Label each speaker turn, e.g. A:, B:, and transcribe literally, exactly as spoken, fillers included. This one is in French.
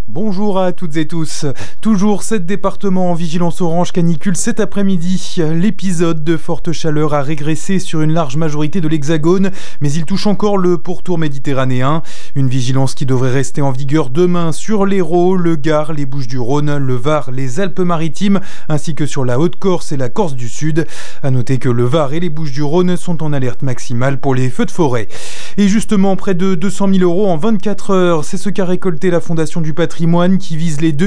A: Bonjour à toutes et tous. Toujours sept départements en vigilance orange canicule cet après-midi. L'épisode de forte chaleur a régressé sur une large majorité de l'Hexagone, mais il touche encore le pourtour méditerranéen. Une vigilance qui devrait rester en vigueur demain sur l'Hérault, le Gard, les Bouches-du-Rhône, le Var, les Alpes-Maritimes, ainsi que sur la Haute-Corse et la Corse du Sud. À noter que le Var et les Bouches-du-Rhône sont en alerte maximale pour les feux de forêt. Et justement, près de deux cent mille euros en vingt-quatre heures, c'est ce qu'a récolté la Fondation du Patrimoine qui vise les deux